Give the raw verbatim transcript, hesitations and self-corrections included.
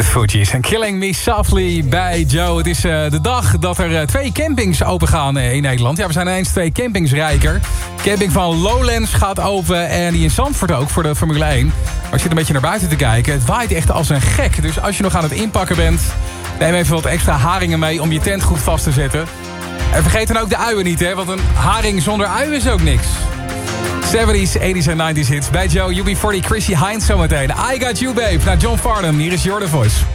Fugees en Killing Me Softly bij Joe. Het is uh, de dag dat er uh, twee campings open gaan uh, in Nederland. Ja, we zijn ineens twee campings rijker. Camping van Lowlands gaat open en die in Zandvoort ook voor de Formule één. Maar ik zit een beetje naar buiten te kijken. Het waait echt als een gek. Dus als je nog aan het inpakken bent, neem even wat extra haringen mee om je tent goed vast te zetten. En vergeet dan ook de uien niet, hè, want een haring zonder ui is ook niks. zeventies, eighties en nineties hits bij Joe, U B forty, Chrissy Hines zometeen. I Got You Babe, naar John Farnham. Hier is Your The Voice.